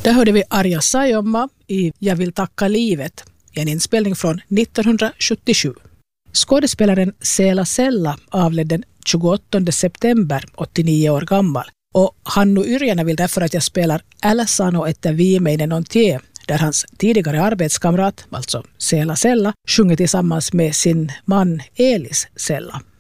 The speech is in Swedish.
Där hörde vi Arja Saijonmaa i Jag vill tacka livet, en inspelning från 1977. Skådespelaren Seela Sella avled den 28 september, 89 år gammal. Och Hannu Yrjänä vill därför att jag spelar Älä sano että viimeinen on tie, där hans tidigare arbetskamrat, alltså Seela Sella, sjunger tillsammans med sin man Elis Sella.